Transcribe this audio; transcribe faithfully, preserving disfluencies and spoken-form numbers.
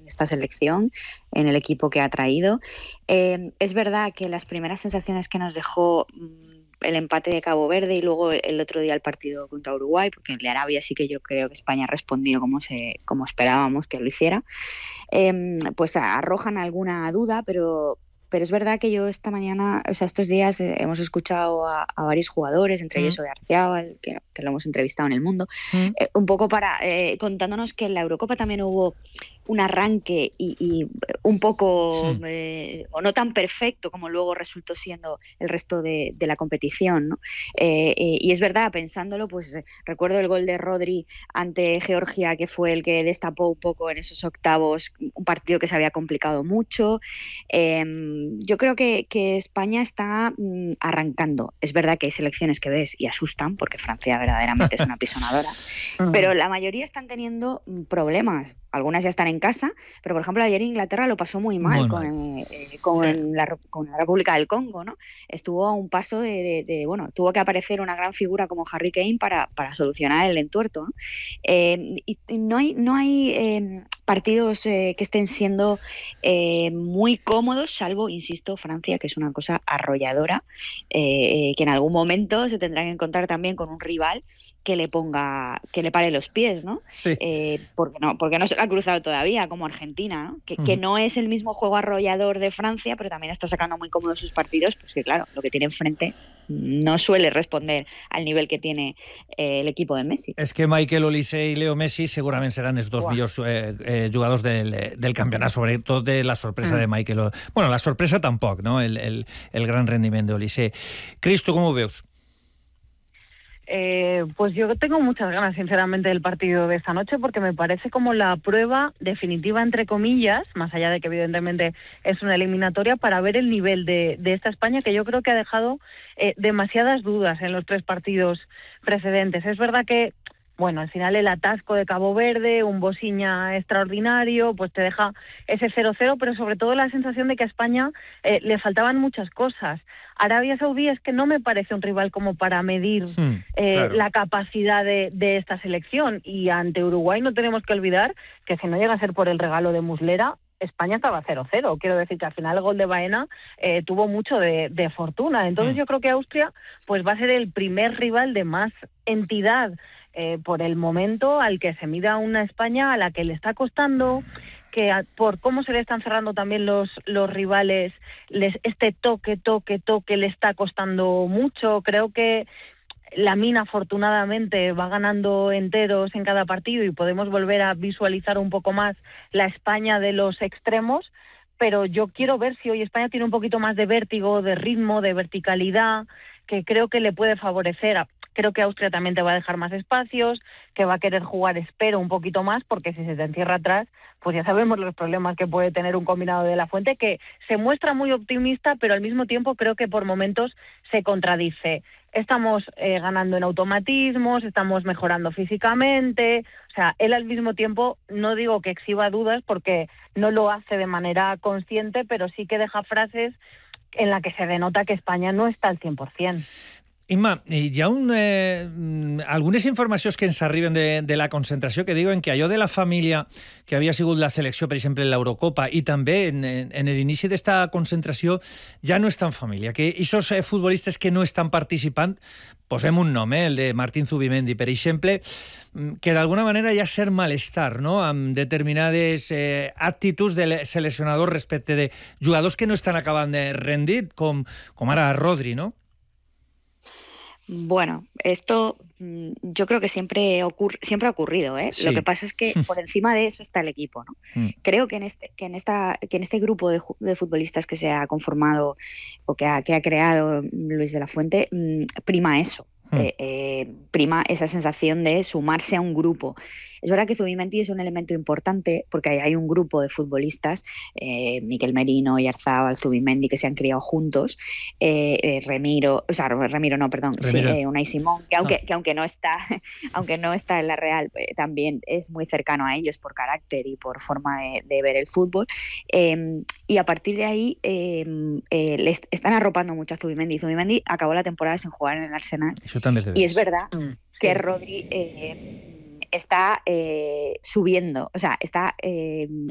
en esta selección, en el equipo que ha traído. Eh, es verdad que las primeras sensaciones que nos dejó el empate de Cabo Verde y luego el otro día el partido contra Uruguay, porque el de Arabia sí que yo creo que España ha respondido como, se, como esperábamos que lo hiciera, eh, pues arrojan alguna duda, pero... Pero es verdad que yo esta mañana, o sea, estos días eh, hemos escuchado a, a varios jugadores, entre mm. ellos Oyarzabal, que, que lo hemos entrevistado en El Mundo, mm. eh, un poco para eh, contándonos que en la Eurocopa también hubo un arranque y, y un poco, mm. eh, o no tan perfecto como luego resultó siendo el resto de, de la competición, ¿no? Eh, eh, y es verdad, pensándolo, pues eh, recuerdo el gol de Rodri ante Georgia, que fue el que destapó un poco en esos octavos, un partido que se había complicado mucho. Eh, Yo creo que, que España está mm, arrancando. Es verdad que hay selecciones que ves y asustan, porque Francia verdaderamente es una pisonadora, pero la mayoría están teniendo problemas. Algunas ya están en casa, pero por ejemplo ayer Inglaterra lo pasó muy mal, muy con, mal. Eh, con, la, con la República del Congo, ¿no? Estuvo a un paso de, de, de, bueno, tuvo que aparecer una gran figura como Harry Kane para, para solucionar el entuerto, ¿no? Eh, y, y no hay, no hay eh, partidos eh, que estén siendo eh, muy cómodos, salvo, insisto, Francia, que es una cosa arrolladora, eh, que en algún momento se tendrán que encontrar también con un rival que le ponga, que le pare los pies, ¿no? Sí. Eh, porque no, porque no se lo ha cruzado todavía, como Argentina, ¿no? Que, uh-huh. que no es el mismo juego arrollador de Francia, pero también está sacando muy cómodos sus partidos, pues que claro, lo que tiene enfrente no suele responder al nivel que tiene eh, el equipo de Messi. És que Michael Olise i Leo Messi segurament seran els dos Uah. millors eh, eh, jugadors del, del campionat, sobretot de la sorpresa mm. de Michael. Bueno, la sorpresa tampoc, no? El, el, el gran rendiment d'Olise. Cristo, com ho veus? Eh, pues yo tengo muchas ganas, sinceramente, del partido de esta noche, porque me parece como la prueba definitiva, entre comillas, más allá de que evidentemente es una eliminatoria, para ver el nivel de, de esta España, que yo creo que ha dejado eh, demasiadas dudas en los tres partidos precedentes. Es verdad que, bueno, al final el atasco de Cabo Verde, un Bosiña extraordinario, pues te deja ese cero cero, pero sobre todo la sensación de que a España eh, le faltaban muchas cosas. Arabia Saudí es que no me parece un rival como para medir sí, eh, claro. la capacidad de, de esta selección, y ante Uruguay no tenemos que olvidar que si no llega a ser por el regalo de Muslera, España estaba cero cero. Quiero decir que al final el gol de Baena eh, tuvo mucho de, de fortuna. Entonces mm. yo creo que Austria pues va a ser el primer rival de más entidad eh, por el momento al que se mida una España a la que le está costando, que a, por cómo se le están cerrando también los, los rivales, les, este toque, toque, toque le está costando mucho. Creo que Lamine afortunadamente va ganando enteros en cada partido y podemos volver a visualizar un poco más la España de los extremos, pero yo quiero ver si hoy España tiene un poquito más de vértigo, de ritmo, de verticalidad, que creo que le puede favorecer. Creo que Austria también te va a dejar más espacios, que va a querer jugar, espero, un poquito más, porque si se te encierra atrás, pues ya sabemos los problemas que puede tener un combinado de La Fuente, que se muestra muy optimista, pero al mismo tiempo creo que por momentos se contradice. Estamos eh, ganando en automatismos, estamos mejorando físicamente, o sea, él al mismo tiempo, no digo que exhiba dudas, porque no lo hace de manera consciente, pero sí que deja frases en las que se denota que España no está al cien por ciento. Imma, hi ha un, eh, algunes informacions que ens arriben de, de la concentració que diuen que allò de la família que havia sigut la selecció, per exemple, en l'Eurocopa i també en, en l'inici d'esta concentració ja no és tan família, que aquests futbolistes que no estan participant, posem un nom, eh, el de Martín Zubimendi, per exemple, que d'alguna manera hi ha cert malestar, no?, amb determinades eh, actituds del seleccionador respecte de jugadors que no estan acabant de rendir, com, com ara Rodri, no? Bueno, esto yo creo que siempre ocurre, siempre ha ocurrido, ¿eh? Sí. Lo que pasa es que por encima de eso está el equipo, ¿no? Mm. Creo que en este, que en esta, que en este grupo de, de futbolistas que se ha conformado o que ha, que ha creado Luis de la Fuente, prima eso. Mm. Eh, eh, prima esa sensación de sumarse a un grupo. Es verdad que Zubimendi es un elemento importante porque hay, hay un grupo de futbolistas, eh, Miquel Merino, Oyarzabal, Zubimendi, que se han criado juntos, eh, eh, Remiro, o sea, Remiro no, perdón, sí, eh, Unai Simón, que aunque, ah. que aunque no está, aunque no está en la Real, eh, también es muy cercano a ellos por carácter y por forma de, de ver el fútbol, eh, y a partir de ahí eh, eh, les están arropando mucho a Zubimendi. Zubimendi acabó la temporada sin jugar en el Arsenal, y es verdad mm. que Rodri eh, está eh, subiendo, o sea, está eh,